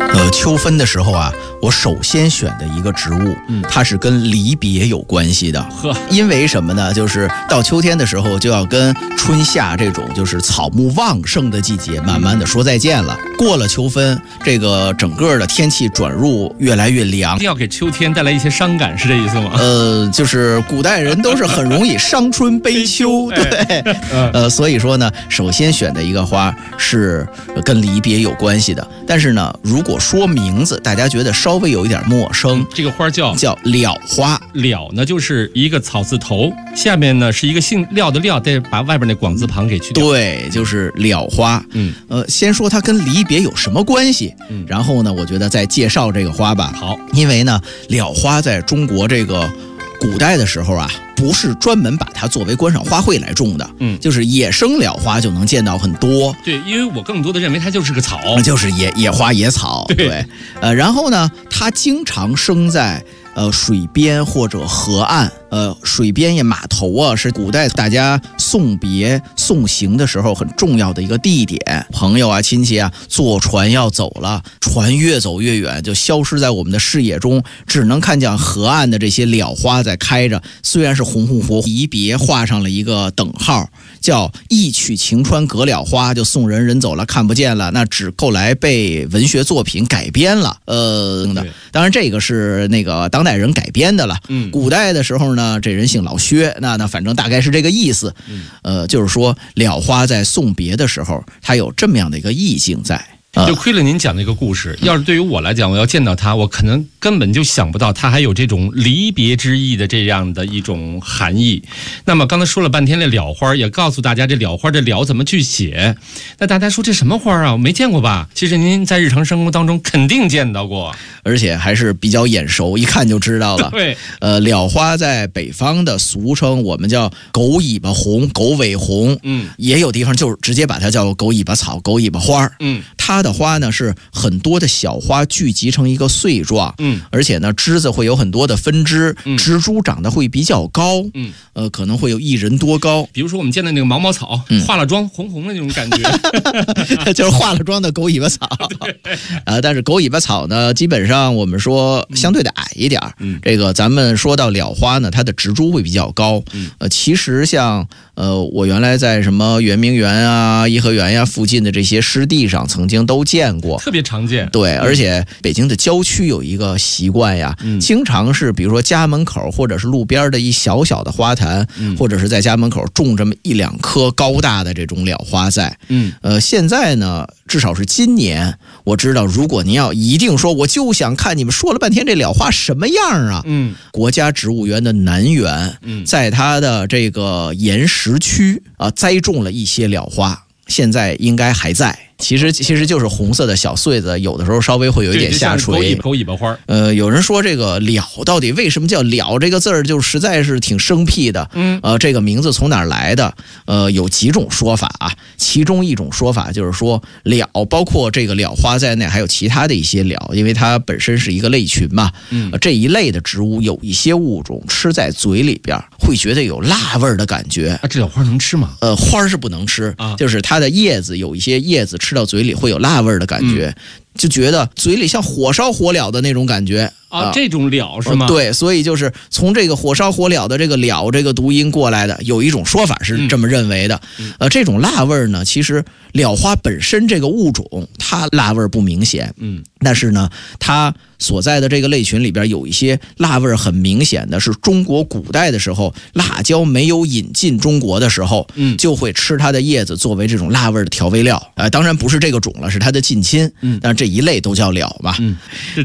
秋分的时候啊，我首先选的一个植物，它是跟离别有关系的。因为什么呢？就是到秋天的时候，就要跟春夏这种就是草木旺盛的季节慢慢的说再见了。过了秋分，这个整个的天气转入越来越凉， 一定要给秋天带来一些伤感，是这意思吗？ 就是古代人都是很容易伤春悲秋，对，所以说呢，首先选的一个花是跟离别有关系的。但是呢，如果说名字，大家觉得稍微有一点陌生， 这个花叫蓼花。 蓼呢，就是一个草字头，下面呢是一个姓廖的廖，再把外边那广字旁给去掉。 对，就是蓼花。先说它跟离别有什么关系，然后呢，我觉得再介绍这个花吧。 好， 因为呢，蓼花在中国这个古代的时候啊，不是专门把它作为观赏花卉来种的，就是野生蓼花就能见到很多。 对，因为我更多的认为它就是个草， 就是野花野草。对，然后呢，它经常生在水边或者河岸。水边呀码头啊，是古代大家送别送行的时候很重要的一个地点。朋友啊亲戚啊坐船要走了，船越走越远，就消失在我们的视野中，只能看见河岸的这些蓼花在开着，虽然是红红火火，离别画上了一个等号，叫一曲晴川隔蓼花，就送人，人走了看不见了，那只后来被文学作品改编了。当然这个是那个当代人改编的了。古代的时候呢，这人姓老薛，那反正大概是这个意思。就是说蓼花在送别的时候，它有这么样的一个意境在。 就亏了您讲的一个故事，要是对于我来讲，我要见到它，我可能根本就想不到它还有这种离别之意的这样的一种含义。那么刚才说了半天这蓼花，也告诉大家这蓼花的蓼怎么去写。那大家说这什么花啊？我没见过吧？其实您在日常生活当中肯定见到过， 而且还是比较眼熟，一看就知道了。 对， 蓼花在北方的俗称我们叫狗尾巴红、狗尾红。也有地方就是直接把它叫狗尾巴草、狗尾巴花。它的花呢是很多的小花聚集成一个穗状，而且呢枝子会有很多的分支，植株长得会比较高，可能会有1人多高。 比如说我们见的那个毛毛草，化了妆红红的那种感觉， 就是化了妆的狗尾巴草。但是狗尾巴草呢，基本上我们说相对的矮一点。这个咱们说到蓼花呢，它的植株会比较高。其实像我原来在什么圆明园啊、颐和园呀附近的这些湿地上，曾经都见过， 特别常见。 对，而且北京的郊区有一个习惯呀，经常是比如说家门口或者是路边的一小小的花坛，或者是在家门口种这么1、2棵高大的这种蓼花在。现在呢，至少是今年，我知道，如果您要一定说，我就想看你们说了半天这蓼花什么样啊？国家植物园的南园，在它的这个岩石区栽种了一些蓼花，现在应该还在。其实就是红色的小穗子，有的时候稍微会有一点下垂。 狗尾巴花。 有人说这个蓼到底为什么叫蓼这个字儿，就实在是挺生僻的。这个名字从哪儿来的？有几种说法啊。其中一种说法就是说，蓼包括这个蓼花在内，还有其他的一些蓼，因为它本身是一个类群嘛。这一类的植物有一些物种吃在嘴里边会觉得有辣味的感觉。 这蓼花能吃吗？ 花是不能吃，就是它的叶子有一些叶子吃到嘴里会有辣味的感觉，就觉得嘴里像火烧火燎的那种感觉。 这种蓼是吗？ 对，所以就是从这个火烧火燎的这个蓼这个读音过来的，有一种说法是这么认为的。这种辣味呢，其实蓼花本身这个物种它辣味不明显，但是呢，它所在的这个类群里边有一些辣味很明显的，是中国古代的时候辣椒没有引进中国的时候，就会吃它的叶子作为这种辣味的调味料。当然不是这个种了，是它的近亲，但是这一类都叫蓼嘛。